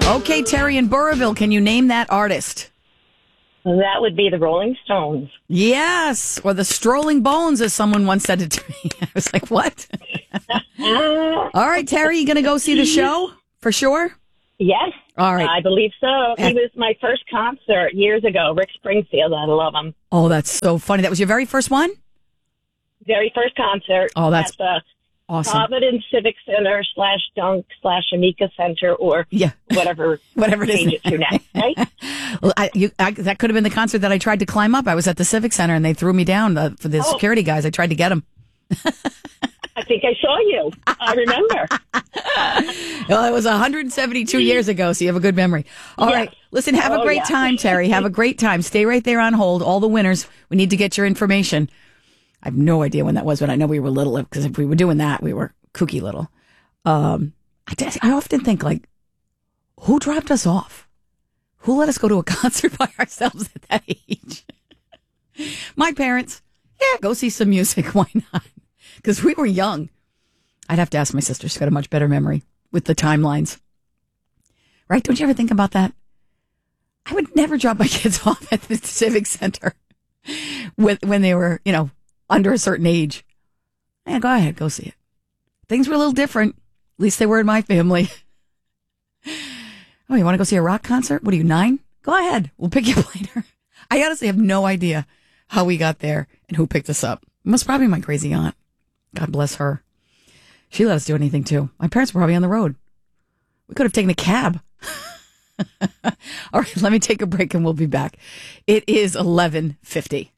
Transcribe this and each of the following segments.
Okay, Terry in Burrillville, can you name that artist? That would be the Rolling Stones. Yes, or the Strolling Bones, as someone once said it to me. I was like, what? All right, Terry, you going to go see the show for sure? Yes. All right. I believe so. He was my first concert years ago, Rick Springfield. I love him. Oh, that's so funny. That was your very first one? Very first concert. Oh, that's at the awesome. Providence Civic Center /Dunk/Amica Center or whatever it change is. it to now, right? Well, that could have been the concert that I tried to climb up. I was at the Civic Center and they threw me down for the security guys. I tried to get them. I think I saw you. I remember. Well, it was 172 years ago, so you have a good memory. All right. Listen, have a great time, Terry. Have a great time. Stay right there on hold. All the winners, we need to get your information. I have no idea when that was, but I know we were little, because if we were doing that, we were kooky little. I often think, like, who dropped us off? Who let us go to a concert by ourselves at that age? My parents. Yeah, go see some music. Why not? Because we were young. I'd have to ask my sister. She's got a much better memory with the timelines. Right? Don't you ever think about that? I would never drop my kids off at the Civic Center when they were, under a certain age. Yeah, go ahead. Go see it. Things were a little different. At least they were in my family. Oh, you want to go see a rock concert? What are you, 9? Go ahead. We'll pick you up later. I honestly have no idea how we got there and who picked us up. It was probably my crazy aunt. God bless her. She let us do anything, too. My parents were probably on the road. We could have taken a cab. All right, let me take a break and we'll be back. It is 11:50.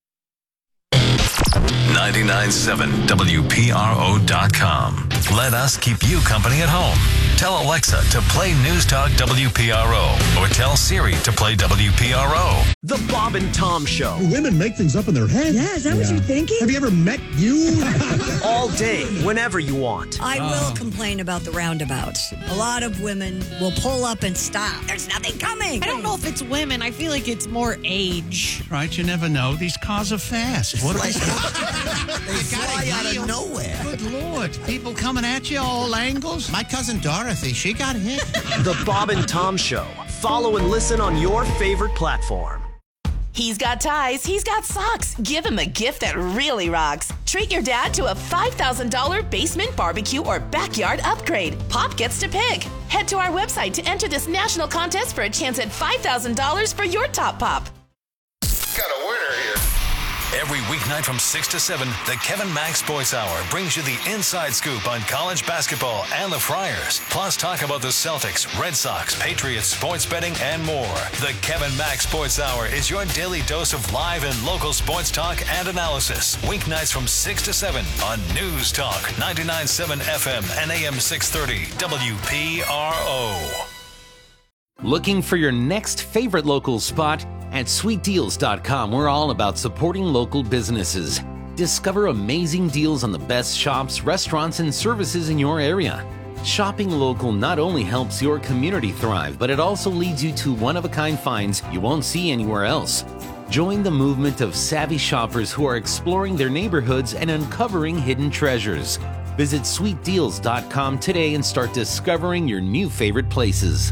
99.7 WPRO.com. Let us keep you company at home. Tell Alexa to play News Talk WPRO or tell Siri to play WPRO. The Bob and Tom Show. Women make things up in their head. Yeah, is that what you're thinking? Have you ever met you? All day, whenever you want. I will complain about the roundabouts. A lot of women will pull up and stop. There's nothing coming. I don't know if it's women. I feel like it's more age. Right, you never know. These cars are fast. What They fly out of nowhere. Good Lord. People coming at you all angles. My cousin Dorothy, she got hit. The Bob and Tom Show. Follow and listen on your favorite platform. He's got ties. He's got socks. Give him a gift that really rocks. Treat your dad to a $5,000 basement barbecue or backyard upgrade. Pop gets to pick. Head to our website to enter this national contest for a chance at $5,000 for your top pop. Got a winner here. Every weeknight from 6 to 7, the Kevin Mack Sports Hour brings you the inside scoop on college basketball and the Friars. Plus talk about the Celtics, Red Sox, Patriots, sports betting, and more. The Kevin Mack Sports Hour is your daily dose of live and local sports talk and analysis. Weeknights from 6 to 7 on News Talk 99.7 FM and AM 630 WPRO. Looking for your next favorite local spot? At SweetDeals.com, we're all about supporting local businesses. Discover amazing deals on the best shops, restaurants, and services in your area. Shopping local not only helps your community thrive, but it also leads you to one-of-a-kind finds you won't see anywhere else. Join the movement of savvy shoppers who are exploring their neighborhoods and uncovering hidden treasures. Visit SweetDeals.com today and start discovering your new favorite places.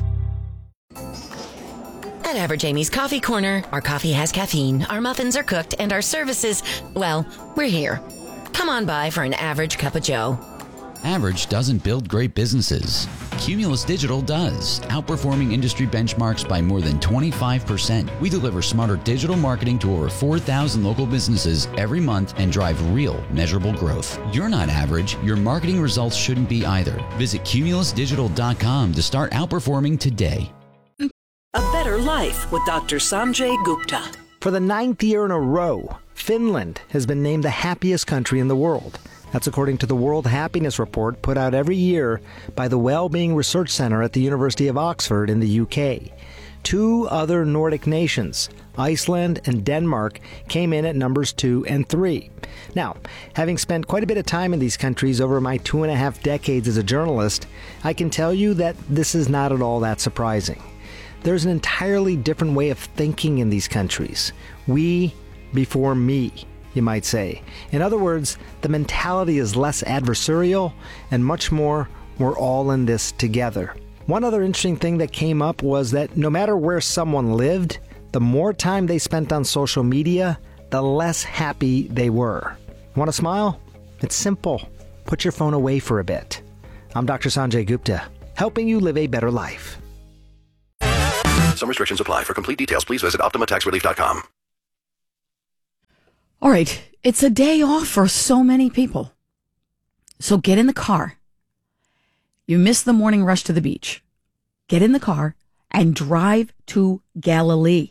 At Average Amy's Coffee Corner, our coffee has caffeine, our muffins are cooked, and our services, well, we're here. Come on by for an average cup of joe. Average doesn't build great businesses. Cumulus Digital does, outperforming industry benchmarks by more than 25%. We deliver smarter digital marketing to over 4,000 local businesses every month and drive real, measurable growth. You're not average. Your marketing results shouldn't be either. Visit cumulusdigital.com to start outperforming today. A better life with Dr. Sanjay Gupta. For the 9th year in a row, Finland has been named the happiest country in the world. That's according to the World Happiness Report put out every year by the Wellbeing Research Centre at the University of Oxford in the UK. 2 other Nordic nations, Iceland and Denmark, came in at numbers 2 and 3. Now, having spent quite a bit of time in these countries over my 2.5 decades as a journalist, I can tell you that this is not at all that surprising. There's an entirely different way of thinking in these countries. We before me, you might say. In other words, the mentality is less adversarial and much more, we're all in this together. One other interesting thing that came up was that no matter where someone lived, the more time they spent on social media, the less happy they were. Want to smile? It's simple. Put your phone away for a bit. I'm Dr. Sanjay Gupta, helping you live a better life. Some restrictions apply. For complete details, please visit OptimaTaxRelief.com. All right. It's a day off for so many people. So get in the car. You missed the morning rush to the beach. Get in the car and drive to Galilee.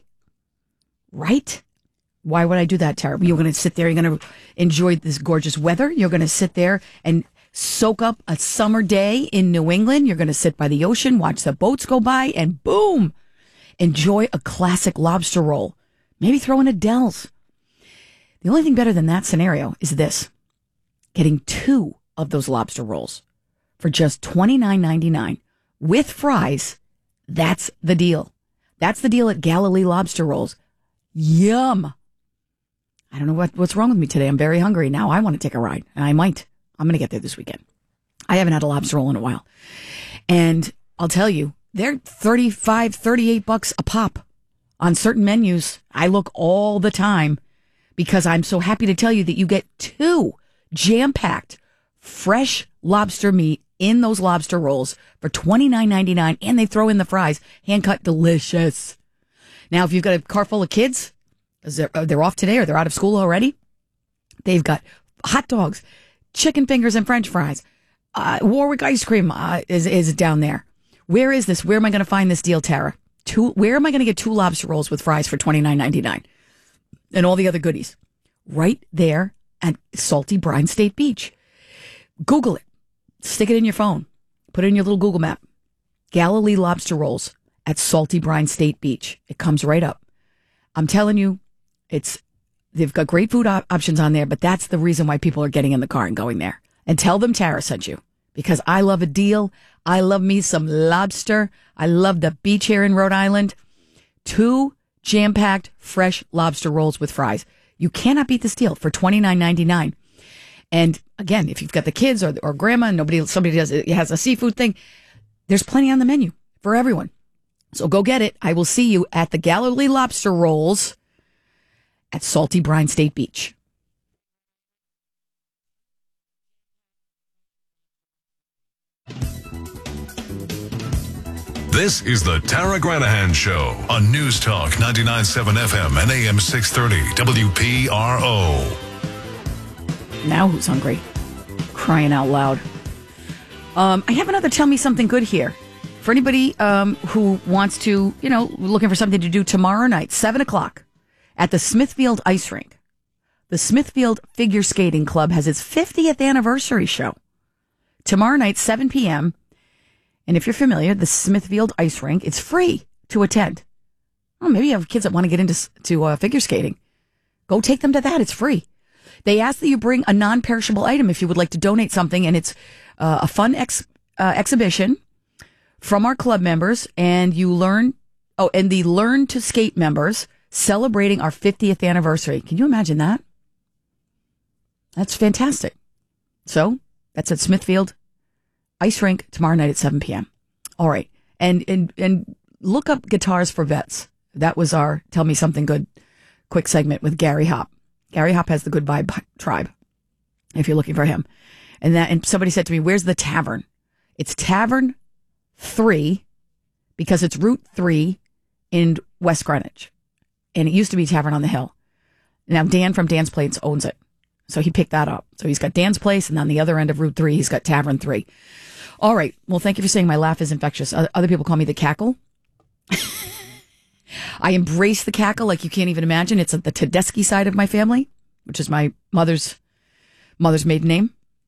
Right? Why would I do that, Tara? You're going to sit there. You're going to enjoy this gorgeous weather. You're going to sit there and soak up a summer day in New England. You're going to sit by the ocean, watch the boats go by, and boom, enjoy a classic lobster roll. Maybe throw in a Del's. The only thing better than that scenario is this. Getting 2 of those lobster rolls for just $29.99 with fries. That's the deal. That's the deal at Galilee Lobster Rolls. Yum. I don't know what's wrong with me today. I'm very hungry. Now I want to take a ride. And I might. I'm going to get there this weekend. I haven't had a lobster roll in a while. And I'll tell you, they're $35, $38 a pop on certain menus. I look all the time because I'm so happy to tell you that you get 2 jam-packed fresh lobster meat in those lobster rolls for $29.99, and they throw in the fries, hand-cut, delicious. Now, if you've got a car full of kids, they're off today or they're out of school already, they've got hot dogs, chicken fingers and french fries. Warwick ice cream is down there. Where is this? Where am I going to find this deal, Tara? Where am I going to get 2 lobster rolls with fries for $29.99 and all the other goodies? Right there at Salty Brine State Beach. Google it. Stick it in your phone. Put it in your little Google map. Galilee Lobster Rolls at Salty Brine State Beach. It comes right up. I'm telling you, they've got great food options on there, but that's the reason why people are getting in the car and going there. And tell them Tara sent you, because I love a deal. I love me some lobster. I love the beach here in Rhode Island. 2 jam-packed fresh lobster rolls with fries. You cannot beat this deal for $29.99. And again, if you've got the kids or grandma and somebody has a seafood thing, there's plenty on the menu for everyone. So go get it. I will see you at the Galilee Lobster Rolls at Salty Brine State Beach. This is the Tara Granahan Show on News Talk 99.7 FM and AM 630 WPRO. Now who's hungry? Crying out loud. I have another Tell Me Something Good here. For anybody who wants to, looking for something to do tomorrow night, 7 o'clock at the Smithfield Ice Rink. The Smithfield Figure Skating Club has its 50th anniversary show. Tomorrow night, 7 p.m. And if you're familiar, the Smithfield Ice Rink, it's free to attend. Oh, maybe you have kids that want to get into figure skating. Go take them to that. It's free. They ask that you bring a non-perishable item if you would like to donate something, and it's a fun exhibition from our club members, and you learn. Oh, and the Learn to Skate members celebrating our 50th anniversary. Can you imagine that? That's fantastic. So that's at Smithfield Ice Rink tomorrow night at 7 p.m. All right, and look up Guitars for Vets. That was our Tell Me Something Good quick segment with Gary Hopp. Gary Hopp has the Good Vibe Tribe, if you're looking for him. And somebody said to me, where's the tavern? It's Tavern 3, because it's Route 3 in West Greenwich. And it used to be Tavern on the Hill. Now, Dan from Dan's Place owns it. So he picked that up. So he's got Dan's Place, and on the other end of Route 3, he's got Tavern 3. All right. Well, thank you for saying my laugh is infectious. Other people call me the cackle. I embrace the cackle like you can't even imagine. It's the Tedeschi side of my family, which is my mother's maiden name.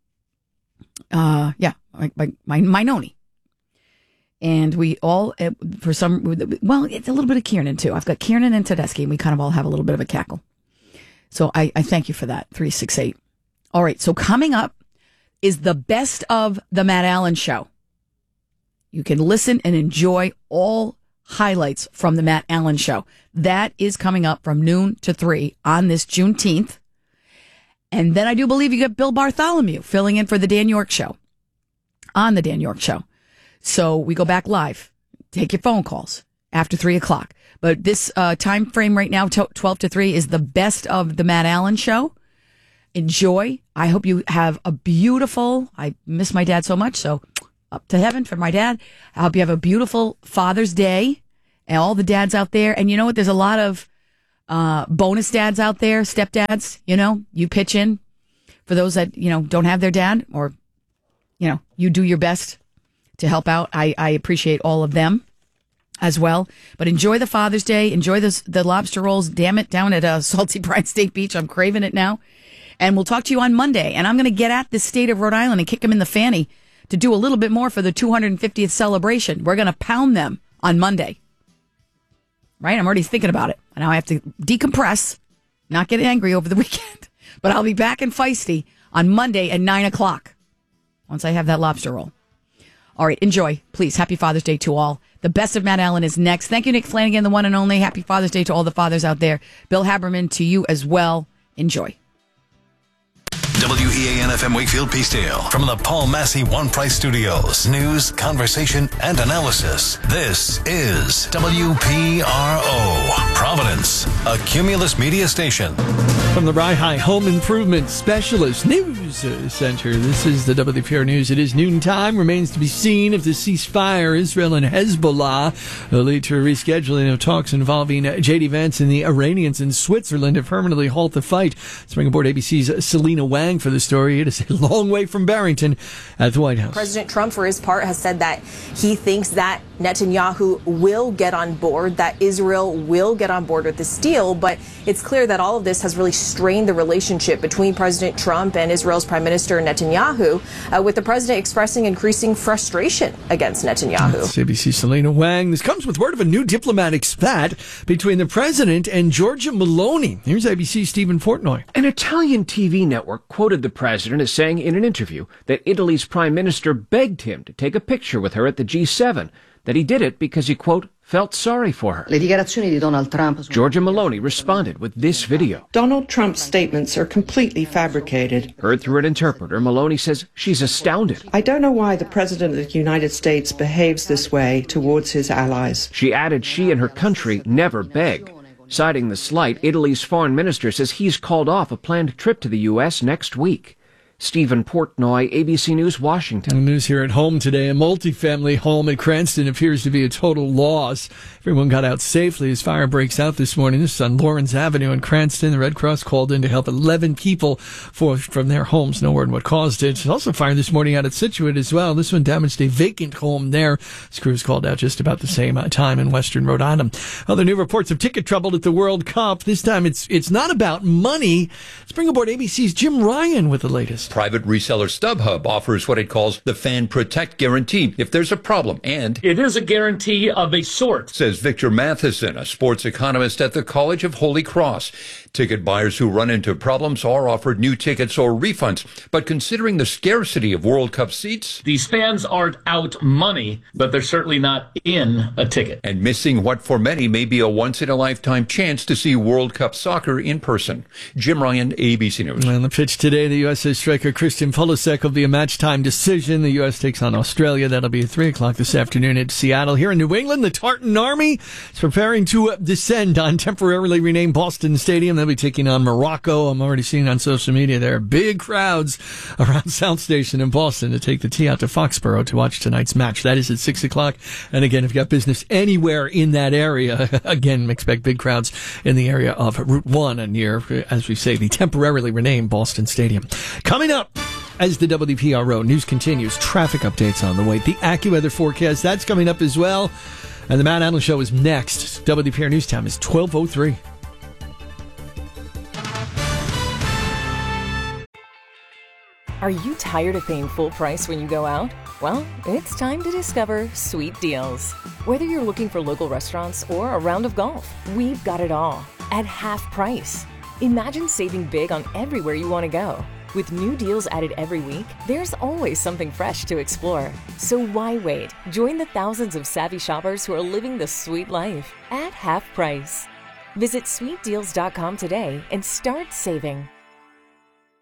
My noni. And we all, it's a little bit of Kiernan too. I've got Kiernan and Tedeschi, and we kind of all have a little bit of a cackle. So I thank you for that, 368. All right, so coming up is the best of the Matt Allen Show. You can listen and enjoy all highlights from the Matt Allen Show. That is coming up from noon to 3 on this Juneteenth. And then I do believe you get Bill Bartholomew filling in for the Dan York Show, on the Dan York Show. So we go back live. Take your phone calls after 3 o'clock. But this time frame right now, 12 to 3, is the best of the Matt Allen show. Enjoy. I hope you have a beautiful, I miss my dad so much, so up to heaven for my dad. I hope you have a beautiful Father's Day and all the dads out there. And you know what? There's a lot of bonus dads out there, stepdads, you pitch in for those that, don't have their dad, or, you do your best to help out. I appreciate all of them as well. But enjoy the Father's Day. Enjoy the lobster rolls. Damn it, down at Salty Brine State Beach. I'm craving it now. And we'll talk to you on Monday. And I'm going to get at the state of Rhode Island and kick them in the fanny to do a little bit more for the 250th celebration. We're going to pound them on Monday. Right? I'm already thinking about it. Now I have to decompress, not get angry over the weekend. But I'll be back in Feisty on Monday at 9 o'clock once I have that lobster roll. All right, enjoy. Please, happy Father's Day to all. The best of Matt Allen is next. Thank you, Nick Flanagan, the one and only. Happy Father's Day to all the fathers out there. Bill Haberman, to you as well. Enjoy. WEAN-FM Wakefield Peacedale from the Paul Massey One Price Studios. News, conversation, and analysis. This is WPRO, Providence, a Cumulus media station. From the Rye Home Improvement Specialist News Center, this is the WPRO News. It is noontime. Remains to be seen if the ceasefire, Israel and Hezbollah, will lead to a rescheduling of talks involving J.D. Vance and the Iranians in Switzerland to permanently halt the fight. Let's bring aboard ABC's Selena Wang for the story. It is a long way from Barrington at the White House. President Trump, for his part, has said that he thinks that Netanyahu will get on board, that Israel will get on board with this deal, but it's clear that all of this has really strained the relationship between President Trump and Israel's Prime Minister Netanyahu, with the president expressing increasing frustration against Netanyahu. That's ABC's Selena Wang. This comes with word of a new diplomatic spat between the president and Giorgia Meloni. Here's ABC's Stephen Portnoy. An Italian TV network quoted the president as saying in an interview that Italy's prime minister begged him to take a picture with her at the G7, that he did it because he, quote, felt sorry for her. Le dichiarazioni di Donald Trump. Giorgia Meloni responded with this video. Donald Trump's statements are completely fabricated. Heard through an interpreter, Meloni says she's astounded. I don't know why the President of the United States behaves this way towards his allies. She added she and her country never beg. Citing the slight, Italy's foreign minister says he's called off a planned trip to the U.S. next week. Stephen Portnoy, ABC News, Washington. News here at home today. A multifamily home at Cranston appears to be a total loss. Everyone got out safely as fire breaks out this morning. This is on Lawrence Avenue in Cranston. The Red Cross called in to help 11 people from their homes. No word what caused it. There's also fire this morning out at Scituate as well. This one damaged a vacant home there. This crew was called out just about the same time in western Rhode Island. Other new reports of ticket trouble at the World Cup. This time it's not about money. Let's bring aboard ABC's Jim Ryan with the latest. Private reseller StubHub offers what it calls the Fan Protect Guarantee if there's a problem. And it is a guarantee of a sort, says Victor Matheson, a sports economist at the College of Holy Cross. Ticket buyers who run into problems are offered new tickets or refunds. But considering the scarcity of World Cup seats, these fans aren't out money, but they're certainly not in a ticket. And missing what for many may be a once-in-a-lifetime chance to see World Cup soccer in person. Jim Ryan, ABC News. On the pitch today, the USA striker Christian Pulisic will be a match-time decision. The U.S. takes on Australia. That'll be at 3 o'clock this afternoon at Seattle. Here in New England, the Tartan Army is preparing to descend on temporarily renamed Boston Stadium. They'll be taking on Morocco. I'm already seeing on social media there are big crowds around South Station in Boston to take the tee out to Foxborough to watch tonight's match. That is at 6 o'clock. And again, if you've got business anywhere in that area, again, expect big crowds in the area of Route 1 and near, as we say, the temporarily renamed Boston Stadium. Coming up, as the WPRO news continues, traffic updates on the way. The AccuWeather forecast, that's coming up as well. And the Matt Allen Show is next. WPR News time is 12:03. Are you tired of paying full price when you go out? Well, it's time to discover Sweet Deals. Whether you're looking for local restaurants or a round of golf, we've got it all at half price. Imagine saving big on everywhere you want to go. With new deals added every week, there's always something fresh to explore. So why wait? Join the thousands of savvy shoppers who are living the sweet life at half price. Visit sweetdeals.com today and start saving.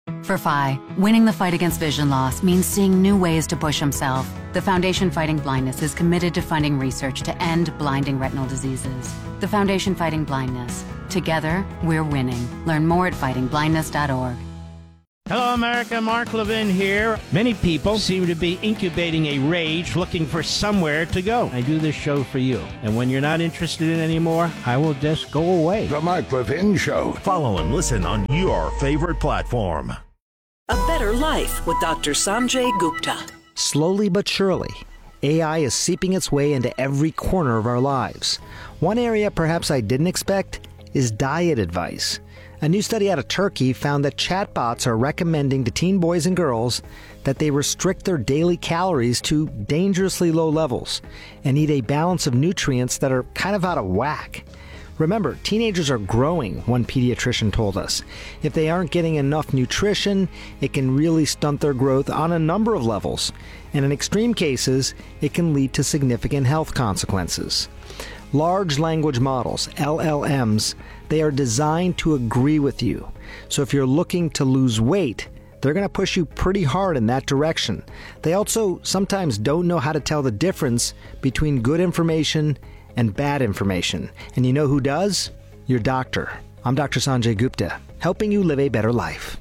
For Phi, winning the fight against vision loss means seeing new ways to push himself. The Foundation Fighting Blindness is committed to funding research to end blinding retinal diseases. The Foundation Fighting Blindness. Together, we're winning. Learn more at fightingblindness.org. Hello, America. Mark Levin here. Many people seem to be incubating a rage, looking for somewhere to go. I do this show for you. And when you're not interested in it anymore, I will just go away. The Mark Levin Show. Follow and listen on your favorite platform. A Better Life with Dr. Sanjay Gupta. Slowly but surely, AI is seeping its way into every corner of our lives. One area perhaps I didn't expect is diet advice. A new study out of Turkey found that chatbots are recommending to teen boys and girls that they restrict their daily calories to dangerously low levels and eat a balance of nutrients that are kind of out of whack. Remember, teenagers are growing, one pediatrician told us. If they aren't getting enough nutrition, it can really stunt their growth on a number of levels. And in extreme cases, it can lead to significant health consequences. Large language models, LLMs, they are designed to agree with you. So if you're looking to lose weight, they're going to push you pretty hard in that direction. They also sometimes don't know how to tell the difference between good information and bad information. And you know who does? Your doctor. I'm Dr. Sanjay Gupta, helping you live a better life.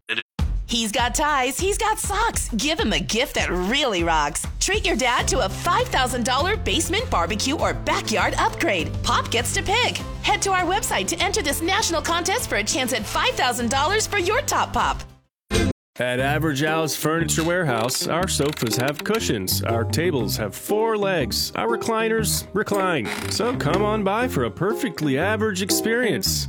He's got ties, he's got socks. Give him a gift that really rocks. Treat your dad to a $5,000 basement barbecue or backyard upgrade. Pop gets to pick. Head to our website to enter this national contest for a chance at $5,000 for your top pop. At Average Al's Furniture Warehouse, our sofas have cushions, our tables have 4 legs, our recliners recline. So come on by for a perfectly average experience.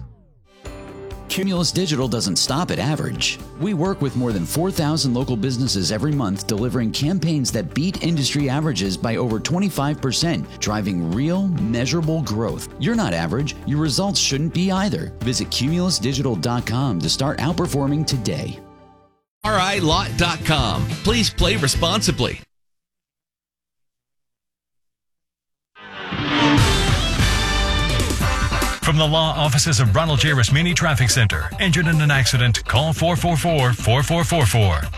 Cumulus Digital doesn't stop at average. We work with more than 4,000 local businesses every month, delivering campaigns that beat industry averages by over 25%, driving real, measurable growth. You're not average. Your results shouldn't be either. Visit cumulusdigital.com to start outperforming today. RILot.com. Please play responsibly. From the law offices of Ronald J. Rasmini Traffic Center. Injured in an accident? Call 444-4444.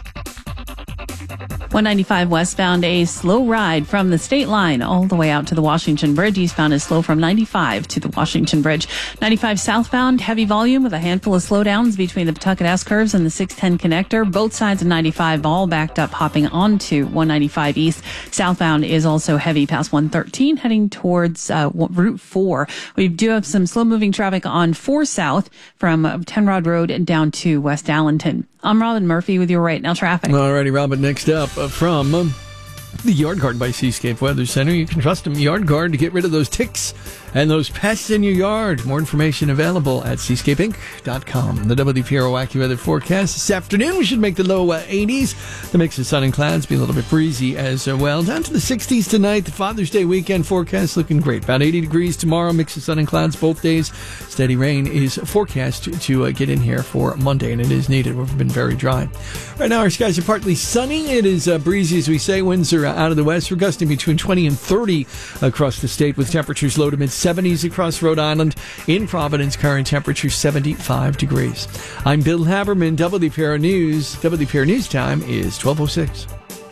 195 westbound, a slow ride from the state line all the way out to the Washington Bridge. Eastbound is slow from 95 to the Washington Bridge. 95 southbound, heavy volume with a handful of slowdowns between the Pawtucket S curves and the 610 connector. Both sides of 95 all backed up, hopping onto 195 east. Southbound is also heavy past 113, heading towards Route 4. We do have some slow-moving traffic on 4 south from Tenrod Road down to West Allenton. I'm Robin Murphy with your Right Now traffic. Alrighty, Robin. Next up from the Yard Guard by Seascape Weather Center. You can trust them, Yard Guard, to get rid of those ticks and those pests in your yard. More information available at seascapeinc.com. The WPRO AccuWeather forecast this afternoon. We should make the low 80s. The mix of sun and clouds be a little bit breezy as well. Down to the 60s tonight. The Father's Day weekend forecast looking great. About 80 degrees tomorrow. Mix of sun and clouds both days. Steady rain is forecast to get in here for Monday, and it is needed. We've been very dry. Right now, our skies are partly sunny. It is breezy, as we say. Winds are out of the west. We're gusting between 20 and 30 across the state, with temperatures low to mid-70s across Rhode Island. In Providence, current temperature 75 degrees. I'm Bill Haberman, WPRO News. WPRO News time is 12:06.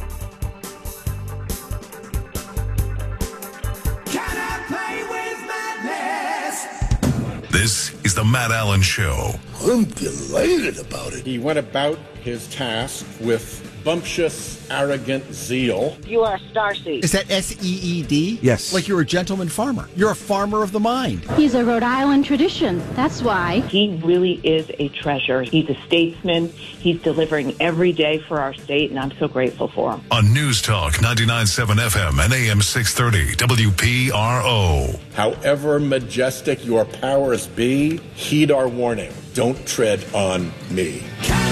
This is the Matt Allen Show. I'm delighted about it. He went about his task with bumptious, arrogant zeal. You are a starseed. Is that S-E-E-D? Yes. Like you're a gentleman farmer. You're a farmer of the mind. He's a Rhode Island tradition. That's why. He really is a treasure. He's a statesman. He's delivering every day for our state, and I'm so grateful for him. On News Talk 99.7 FM and AM 630 WPRO. However majestic your powers be, heed our warning. Don't tread on me.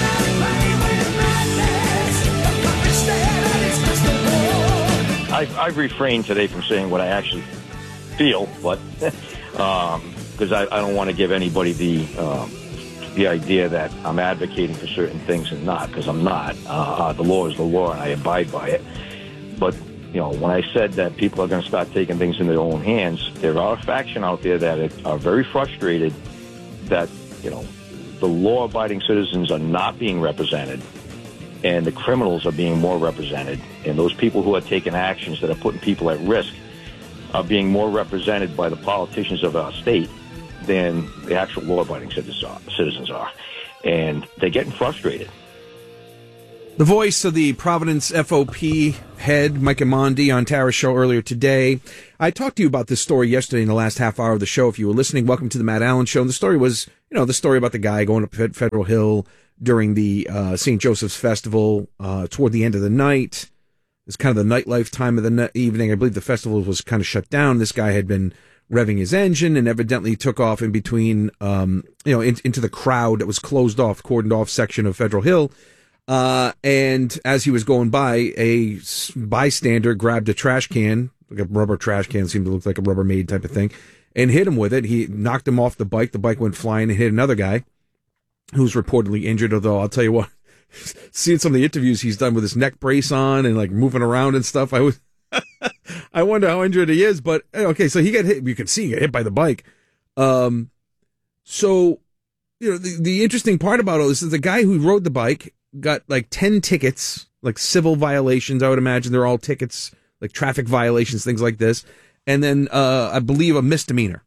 I've refrained today from saying what I actually feel, but because I don't want to give anybody the idea that I'm advocating for certain things and not, because I'm not. The law is the law, and I abide by it. But when I said that people are going to start taking things in their own hands, there are a faction out there that are very frustrated that the law-abiding citizens are not being represented, and the criminals are being more represented, and those people who are taking actions that are putting people at risk are being more represented by the politicians of our state than the actual law-abiding citizens are. And they're getting frustrated. The voice of the Providence FOP head, Mike Amondi, on Tara's show earlier today. I talked to you about this story yesterday in the last half hour of the show. If you were listening, welcome to the Matt Allen Show. And the story was, the story about the guy going up Federal Hill during the St. Joseph's Festival toward the end of the night. It's kind of the nightlife time of the evening. I believe the festival was kind of shut down. This guy had been revving his engine and evidently took off in between, into the crowd that was cordoned off section of Federal Hill. And as he was going by, a bystander grabbed a trash can, like a rubber trash can, seemed to look like a Rubbermaid type of thing, and hit him with it. He knocked him off the bike. The bike went flying and hit another guy who was reportedly injured, although I'll tell you what, seeing some of the interviews he's done with his neck brace on and like moving around and stuff, I wonder how injured he is. But okay, so he got hit. You can see he got hit by the bike. So, the interesting part about all this is the guy who rode the bike got like 10 tickets, like civil violations. I would imagine they're all tickets, like traffic violations, things like this. And then, I believe a misdemeanor.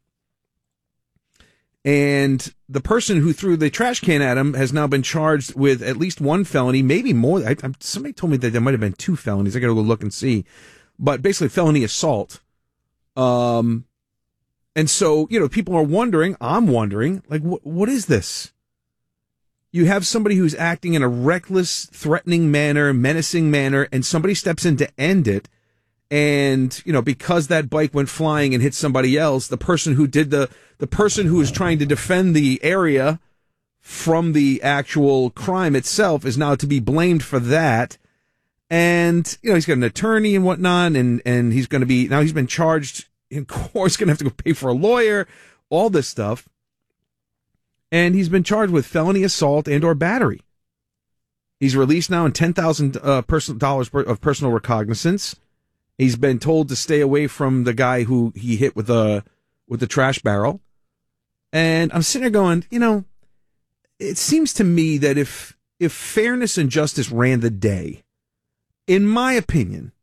And the person who threw the trash can at him has now been charged with at least one felony, maybe more. Somebody told me that there might have been 2 felonies. I got to go look and see. But basically felony assault. And so, people are wondering, I'm wondering, like, what is this? You have somebody who's acting in a reckless, threatening manner, menacing manner, and somebody steps in to end it. And, because that bike went flying and hit somebody else, the person who did the person who is trying to defend the area from the actual crime itself is now to be blamed for that. And, he's got an attorney and whatnot, and he's going to be, now he's been charged in court, he's going to have to go pay for a lawyer, all this stuff. And he's been charged with felony assault and or battery. He's released now on $10,000 of personal recognizance. He's been told to stay away from the guy who he hit with the trash barrel. And I'm sitting there going, it seems to me that if fairness and justice ran the day, in my opinion,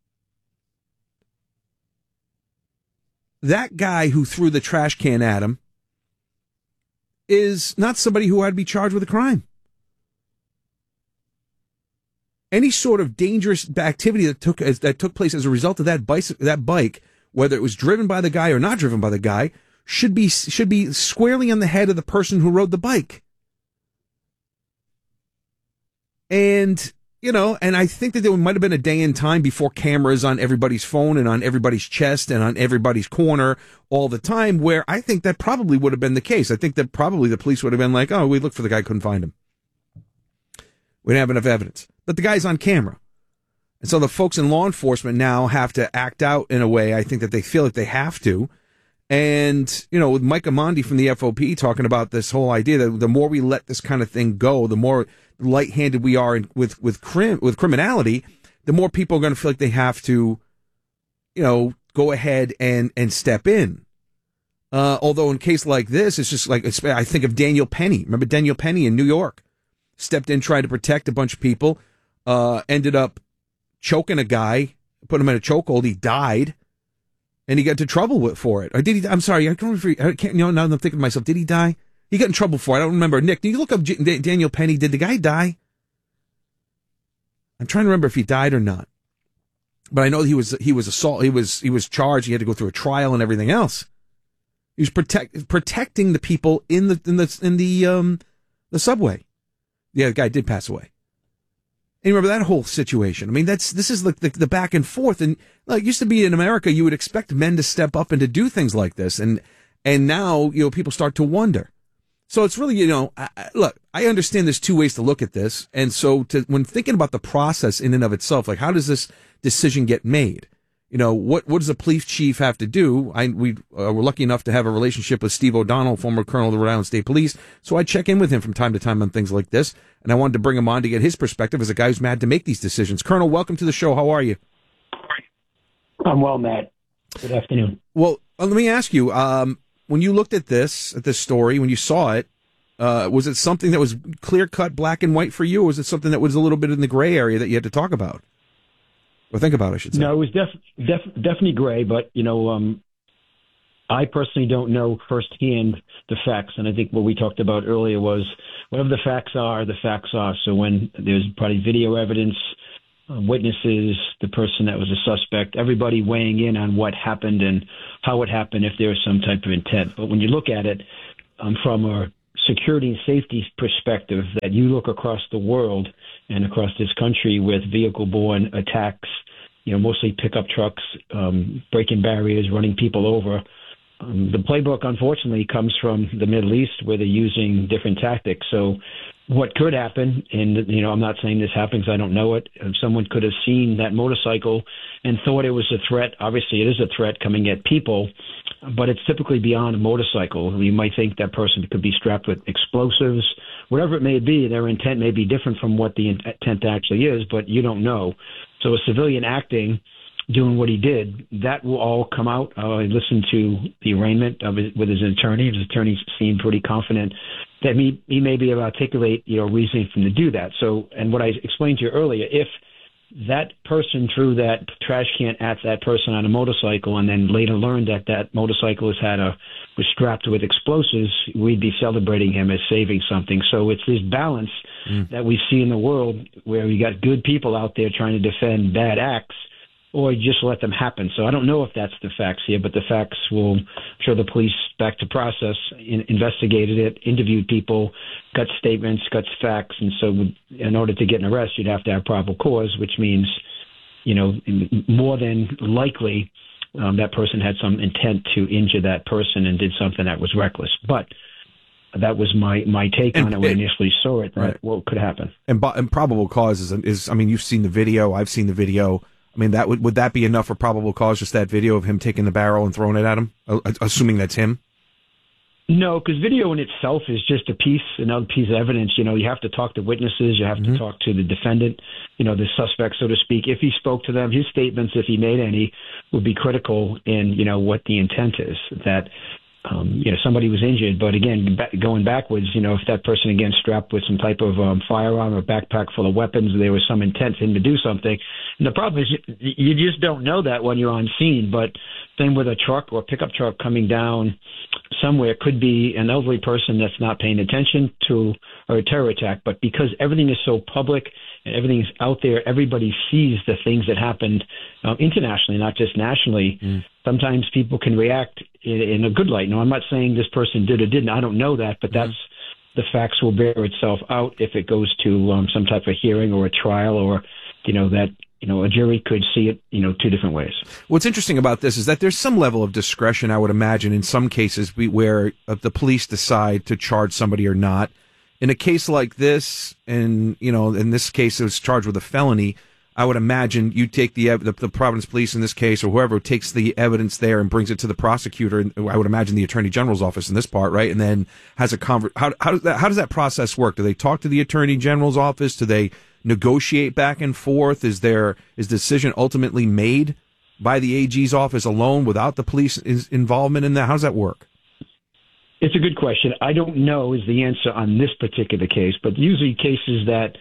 that guy who threw the trash can at him is not somebody who had to be charged with a crime. Any sort of dangerous activity that took place as a result of that bike, whether it was driven by the guy or not driven by the guy, should be squarely on the head of the person who rode the bike. And, and I think that there might have been a day in time before cameras on everybody's phone and on everybody's chest and on everybody's corner all the time, where I think that probably would have been the case. I think that probably the police would have been like, oh, we looked for the guy, couldn't find him. We didn't have enough evidence. But the guy's on camera. And so the folks in law enforcement now have to act out in a way I think that they feel like they have to. And, with Mike Amondi from the FOP talking about this whole idea that the more we let this kind of thing go, the more light-handed we are with criminality, the more people are going to feel like they have to, go ahead and step in. Although in a case like this, it's just like, I think of Daniel Penny. Remember Daniel Penny in New York? Stepped in, tried to protect a bunch of people, ended up choking a guy, put him in a chokehold. He died, and he got into trouble for it. Or did he? I'm sorry, I can't. Now I'm thinking to myself, did he die? He got in trouble for it. I don't remember. Nick, do you look up Daniel Penny? Did the guy die? I'm trying to remember if he died or not. But I know he was assault. He was charged. He had to go through a trial and everything else. He was protecting the people in the subway. Yeah, the guy did pass away. And you remember that whole situation. I mean, this is like the back and forth. And like, it used to be in America, you would expect men to step up and to do things like this. And now, people start to wonder. So it's really, look, I understand there's 2 ways to look at this. And so when thinking about the process in and of itself, like, how does this decision get made? What does a police chief have to do? We're lucky enough to have a relationship with Steve O'Donnell, former colonel of the Rhode Island State Police. So I check in with him from time to time on things like this. And I wanted to bring him on to get his perspective as a guy who's mad to make these decisions. Colonel, welcome to the show. How are you? I'm well, Matt. Good afternoon. Well, let me ask you, when you looked at this story, when you saw it, Was it something that was clear-cut, black and white for you, or was it something that was a little bit in the gray area that you had to talk about? Or think about, I should say. No, it was definitely gray, but, I personally don't know firsthand the facts, and I think what we talked about earlier was whatever the facts are, the facts are. So when there's probably video evidence, witnesses, the person that was a suspect, everybody weighing in on what happened and how it happened, if there was some type of intent. But when you look at it from a security and safety perspective, that you look across the world and across this country with vehicle-borne attacks, mostly pickup trucks, breaking barriers, running people over. The playbook, unfortunately, comes from the Middle East, where they're using different tactics. So what could happen, and, I'm not saying this happens, I don't know it, someone could have seen that motorcycle and thought it was a threat. Obviously, it is a threat coming at people, but it's typically beyond a motorcycle. You might think that person could be strapped with explosives. Whatever it may be, their intent may be different from what the intent actually is, but you don't know. So a civilian acting, doing what he did, that will all come out. I listened to the arraignment with his attorney. His attorney seemed pretty confident that he may be able to articulate, reasoning for him to do that. So, and what I explained to you earlier, if that person threw that trash can at that person on a motorcycle and then later learned that that motorcycle was strapped with explosives, we'd be celebrating him as saving something. So it's this balance that we see in the world where you got good people out there trying to defend bad acts, or just let them happen. So I don't know if that's the facts here, but the facts will show the police back to process, investigated it, interviewed people, got statements, got facts. And so in order to get an arrest, you'd have to have probable cause, which means, more than likely that person had some intent to injure that person and did something that was reckless. But that was my take on it when I initially saw it, that what could happen. And probable cause is, I mean, you've seen the video, I've seen the video. I mean, would that be enough for probable cause, just that video of him taking the barrel and throwing it at him, assuming that's him? No, because video in itself is just another piece of evidence. You have to talk to witnesses. You have to talk to the defendant, the suspect, so to speak. If he spoke to them, his statements, if he made any, would be critical in, what the intent is. That, somebody was injured. But again, going backwards, if that person, again, strapped with some type of firearm or backpack full of weapons, there was some intent for him to do something. And the problem is you just don't know that when you're on scene. But same with a truck or a pickup truck coming down somewhere, could be an elderly person that's not paying attention to or a terror attack. But because everything is so public and everything's out there, everybody sees the things that happened internationally, not just nationally. Sometimes people can react in a good light. No, I'm not saying this person did or didn't. I don't know that, but that's the facts will bear itself out if it goes to some type of hearing or a trial, or that a jury could see it two different ways. What's interesting about this is that there's some level of discretion, I would imagine, in some cases where the police decide to charge somebody or not. In a case like this, and in this case it was charged with a felony, I would imagine you take the Providence Police in this case, or whoever takes the evidence there and brings it to the prosecutor, and I would imagine the Attorney General's office in this part, right? And then has a how does that process work? Do they talk to the Attorney General's office? Do they negotiate back and forth? Is decision ultimately made by the AG's office alone without the police involvement in that? How does that work? It's a good question. I don't know is the answer on this particular case, but usually cases that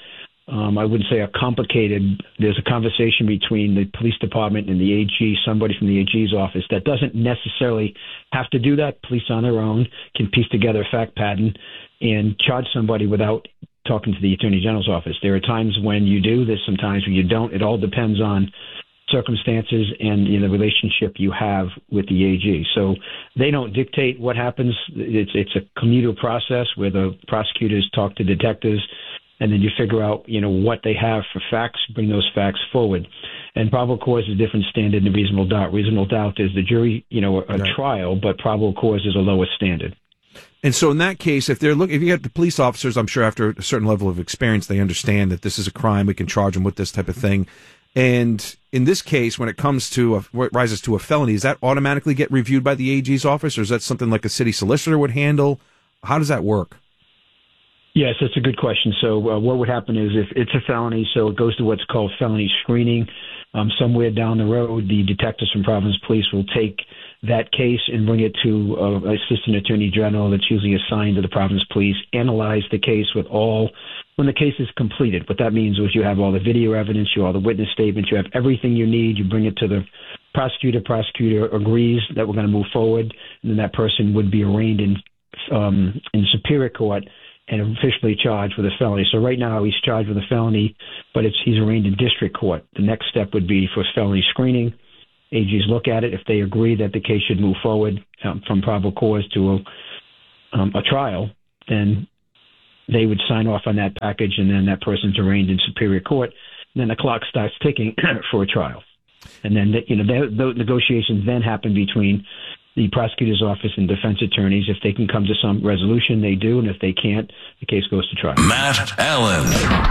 I wouldn't say are complicated, there's a conversation between the police department and the AG, somebody from the AG's office that doesn't necessarily have to do that. Police on their own can piece together a fact pattern and charge somebody without talking to the Attorney General's office. There are times when you do, there's sometimes when you don't. It all depends on circumstances and the relationship you have with the AG. So they don't dictate what happens. It's a communal process where the prosecutors talk to detectives, and then you figure out, what they have for facts, bring those facts forward. And probable cause is a different standard than reasonable doubt. Reasonable doubt is the jury, a trial, but probable cause is a lower standard. And so in that case, if you get the police officers, I'm sure after a certain level of experience, they understand that this is a crime. We can charge them with this type of thing. And in this case, when it comes to what rises to a felony, does that automatically get reviewed by the AG's office, or is that something like a city solicitor would handle? How does that work? Yes, that's a good question. So what would happen is if it's a felony, so it goes to what's called felony screening. Somewhere down the road, the detectives from Providence Police will take that case and bring it to Assistant Attorney General that's usually assigned to the Providence Police, analyze the case when the case is completed. What that means is you have all the video evidence, you have all the witness statements, you have everything you need, you bring it to the prosecutor agrees that we're going to move forward, and then that person would be arraigned in Superior Court and officially charged with a felony. So right now he's charged with a felony, but he's arraigned in District Court. The next step would be for felony screening. AGs look at it. If they agree that the case should move forward from probable cause to a trial, then they would sign off on that package, and then that person's arraigned in Superior Court. And then the clock starts ticking for a trial. And then, the negotiations then happen between the prosecutor's office and defense attorneys. If they can come to some resolution, they do. And if they can't, the case goes to trial. Matt Allen.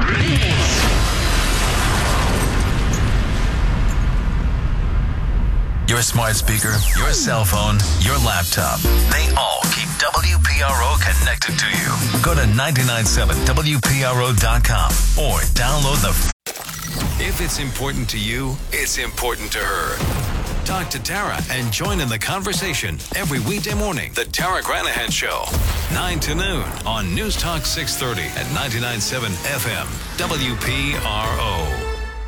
Your smart speaker, your cell phone, your laptop. They all keep WPRO connected to you. Go to 997WPRO.com or download the... If it's important to you, it's important to her. Talk to Tara and join in the conversation every weekday morning. The Tara Granahan Show, 9 to noon on News Talk 630 at 99.7 FM, WPRO.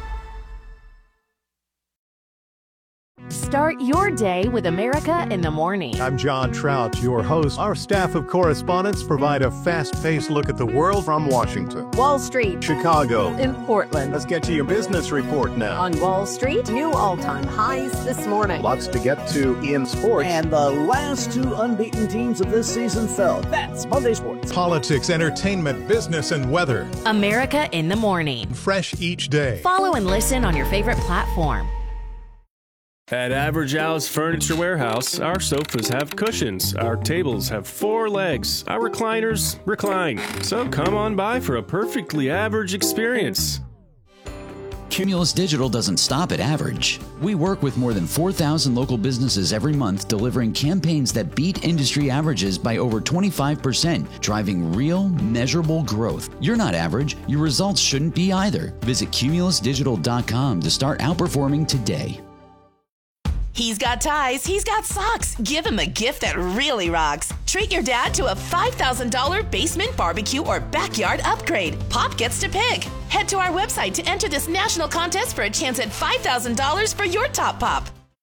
Start your day with America in the Morning. I'm John Trout, your host. Our staff of correspondents provide a fast-paced look at the world from Washington, Wall Street, Chicago, in Portland. Let's get to your business report now. On Wall Street, new all-time highs this morning. Lots to get to in sports. And the last two unbeaten teams of this season fell. That's Monday Sports. Politics, entertainment, business, and weather. America in the Morning. Fresh each day. Follow and listen on your favorite platform. At Average Al's Furniture Warehouse, our sofas have cushions, our tables have 4 legs, our recliners recline. So come on by for a perfectly average experience. Cumulus Digital doesn't stop at average. We work with more than 4,000 local businesses every month, delivering campaigns that beat industry averages by over 25%, driving real, measurable growth. You're not average. Your results shouldn't be either. Visit cumulusdigital.com to start outperforming today. He's got ties, he's got socks. Give him a gift that really rocks. Treat your dad to a $5,000 basement barbecue or backyard upgrade. Pop gets to pick. Head to our website to enter this national contest for a chance at $5,000 for your top pop.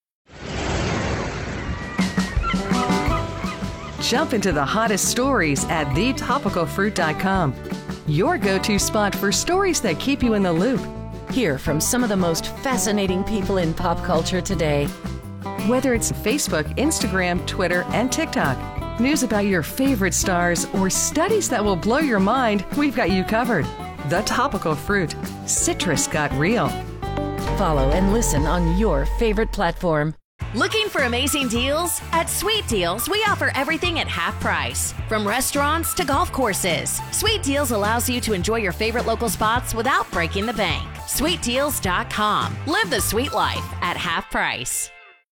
Jump into the hottest stories at thetopicalfruit.com. Your go-to spot for stories that keep you in the loop. Hear from some of the most fascinating people in pop culture today. Whether it's Facebook, Instagram, Twitter, and TikTok, news about your favorite stars, or studies that will blow your mind, we've got you covered. The Topical Fruit. Citrus got real. Follow and listen on your favorite platform. Looking for amazing deals? At Sweet Deals, we offer everything at half price. From restaurants to golf courses, Sweet Deals allows you to enjoy your favorite local spots without breaking the bank. SweetDeals.com. Live the sweet life at half price.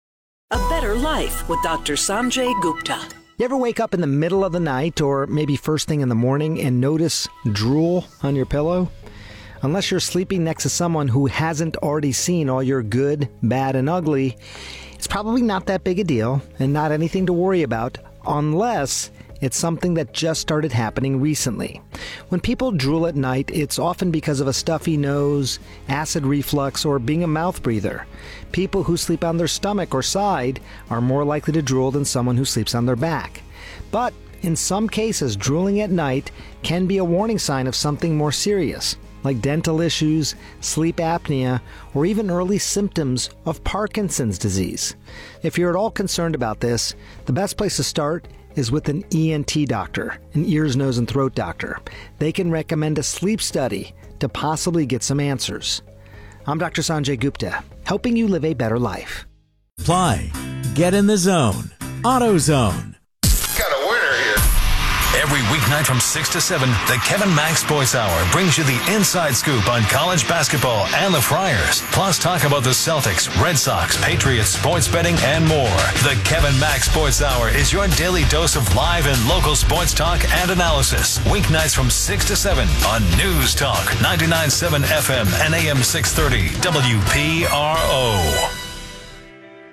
A Better Life with Dr. Sanjay Gupta. You ever wake up in the middle of the night or maybe first thing in the morning and notice drool on your pillow? Unless you're sleeping next to someone who hasn't already seen all your good, bad, and ugly, it's probably not that big a deal and not anything to worry about unless it's something that just started happening recently. When people drool at night, it's often because of a stuffy nose, acid reflux, or being a mouth breather. People who sleep on their stomach or side are more likely to drool than someone who sleeps on their back. But in some cases, drooling at night can be a warning sign of something more serious, like dental issues, sleep apnea, or even early symptoms of Parkinson's disease. If you're at all concerned about this, the best place to start is with an ENT doctor, an ears, nose, and throat doctor. They can recommend a sleep study to possibly get some answers. I'm Dr. Sanjay Gupta, helping you live a better life. Apply. Get in the zone. AutoZone. Got a winner here. Every weeknight from 6 to 7, the Kevin Max Sports Hour brings you the inside scoop on college basketball and the Friars. Plus talk about the Celtics, Red Sox, Patriots, sports betting, and more. The Kevin Max Sports Hour is your daily dose of live and local sports talk and analysis. Weeknights from 6 to 7 on News Talk 99.7 FM and AM 630 WPRO.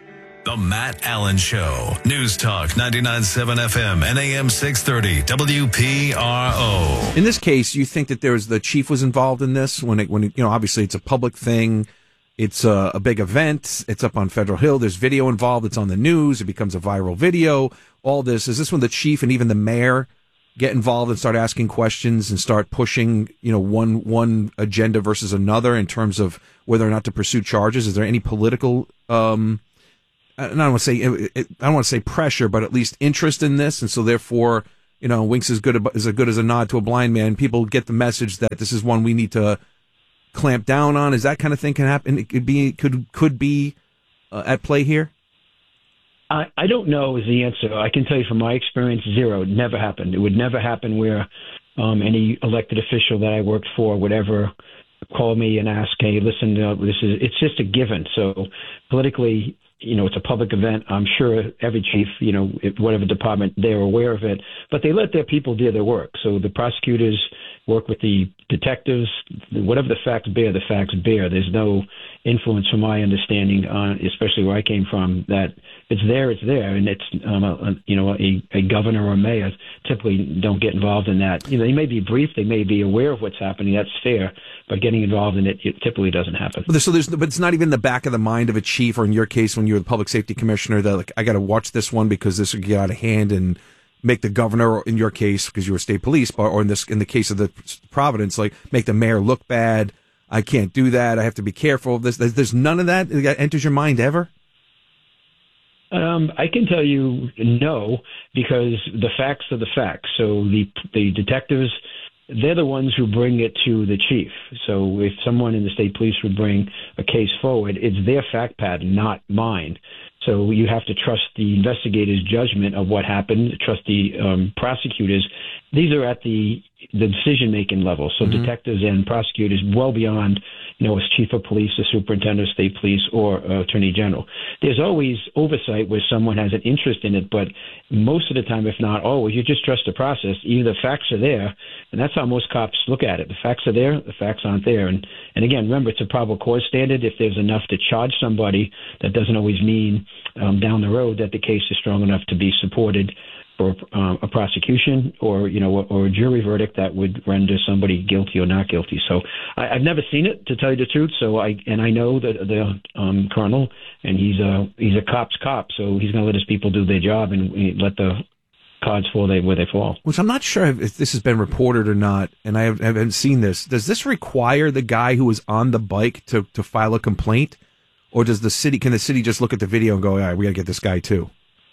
The Matt Allen Show. News Talk 99.7 FM and AM 630 WPRO. In this case, you think that the chief was involved in this when obviously it's a public thing. It's a big event. It's up on Federal Hill. There's video involved. It's on the news. It becomes a viral video. All this. Is this when the chief and even the mayor get involved and start asking questions and start pushing, one agenda versus another in terms of whether or not to pursue charges? Is there any political, I don't want to say pressure, but at least interest in this? And so therefore, winks is good as a nod to a blind man. People get the message that this is one we need to clamp down on. Is that kind of thing can happen? It could be at play here. I don't know is the answer. I can tell you from my experience, zero. It never happened. It would never happen where any elected official that I worked for would ever call me and ask, hey, listen, it's just a given. So politically, it's a public event. I'm sure every chief, whatever department, they're aware of it, but they let their people do their work. So the prosecutors work with the detectives. Whatever the facts bear, the facts bear. There's no influence, from my understanding, especially where I came from, that it's there, and it's a governor or a mayor typically don't get involved in that. They may be briefed, they may be aware of what's happening. That's fair, but getting involved in it typically doesn't happen. But it's not even the back of the mind of a chief, or in your case, when you're the public safety commissioner, that I got to watch this one because this would get out of hand and make the governor, or in your case, because you were state police, or in the case of the Providence, make the mayor look bad. I can't do that. I have to be careful of this. There's none of that enters your mind ever? I can tell you no, because the facts are the facts. So the detectives, they're the ones who bring it to the chief. So if someone in the state police would bring a case forward, it's their fact pattern, not mine. So you have to trust the investigator's judgment of what happened, trust the prosecutors. These are at the decision-making level. So detectives and prosecutors well beyond, as chief of police, the superintendent of state police, or attorney general. There's always oversight where someone has an interest in it, but most of the time, if not always, you just trust the process. Either the facts are there, and that's how most cops look at it. The facts are there, the facts aren't there. And again, remember, it's a probable cause standard. If there's enough to charge somebody, that doesn't always mean down the road that the case is strong enough to be supported for a prosecution or a jury verdict that would render somebody guilty or not guilty. So I've never seen it, to tell you the truth. So I know that the colonel, and he's a cop's cop, so he's going to let his people do their job and let the cards fall where they fall. Which I'm not sure if this has been reported or not, and I haven't seen this. Does this require the guy who was on the bike to file a complaint, or can the city just look at the video and go, all right, we got to get this guy too?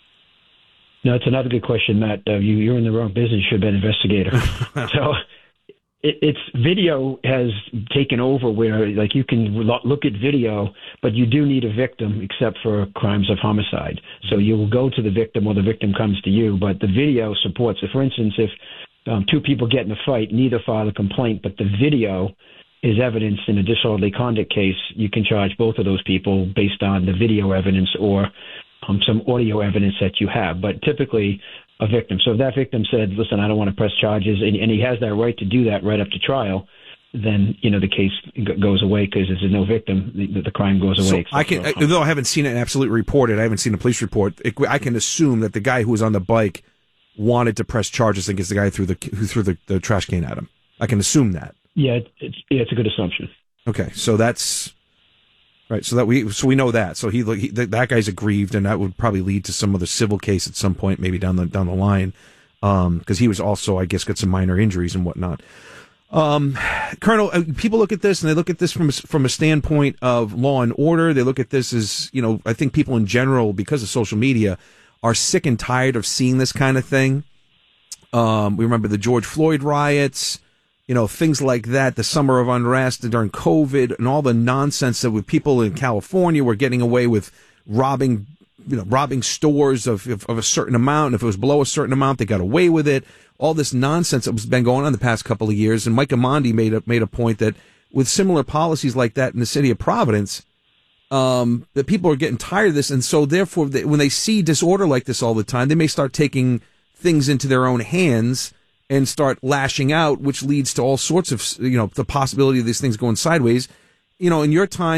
No, it's another good question, Matt. You're in the wrong business. You should have been an investigator. So it's video has taken over where, you can look at video, but you do need a victim except for crimes of homicide. So you will go to the victim or the victim comes to you, but the video supports it. For instance, if two people get in a fight, neither file a complaint, but the video is evidence in a disorderly conduct case, you can charge both of those people based on the video evidence or some audio evidence that you have, but typically a victim. So if that victim said, listen, I don't want to press charges, and he has that right to do that right up to trial, then, the case goes away because there's no victim. The crime goes away. So though I haven't seen it absolutely reported, I haven't seen a police report, I can assume that the guy who was on the bike wanted to press charges against the guy who threw the trash can at him. I can assume that. Yeah, it's a good assumption. Okay, so that's... Right, so we know that. So that guy's aggrieved, and that would probably lead to some other civil case at some point, maybe down the line, because he was also, I guess, got some minor injuries and whatnot. Colonel, people look at this, and they look at this from a standpoint of law and order. They look at this as, I think people in general, because of social media, are sick and tired of seeing this kind of thing. We remember the George Floyd riots. Things like that, the summer of unrest during COVID, and all the nonsense that with people in California were getting away with robbing stores of a certain amount. And if it was below a certain amount, they got away with it. All this nonsense that has been going on the past couple of years. And Mike Amandi made a point that with similar policies like that in the city of Providence, that people are getting tired of this. And so therefore, when they see disorder like this all the time, they may start taking things into their own hands and start lashing out, which leads to all sorts of, the possibility of these things going sideways. In your time,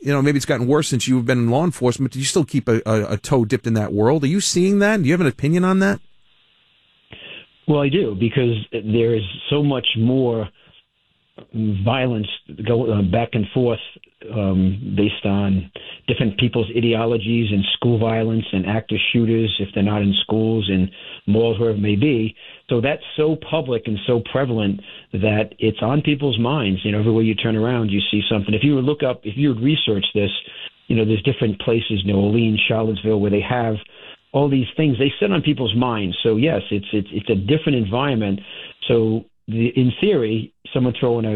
maybe it's gotten worse since you've been in law enforcement. Do you still keep a toe dipped in that world? Are you seeing that? Do you have an opinion on that? Well, I do, because there is so much more violence back and forth based on different people's ideologies, and school violence and active shooters if they're not in schools and malls, wherever it may be. So that's so public and so prevalent that it's on people's minds. Everywhere you turn around, you see something. If you would research this, there's different places, New Orleans, Charlottesville, where they have all these things. They sit on people's minds. So yes, it's a different environment. So in theory, someone throwing